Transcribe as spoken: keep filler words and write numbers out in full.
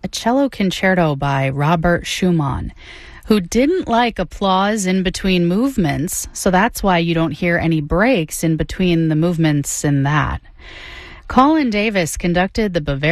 a cello concerto by Robert Schumann, who didn't like applause in between movements, so that's why you don't hear any breaks in between the movements in that. Colin Davis conducted the Bavarian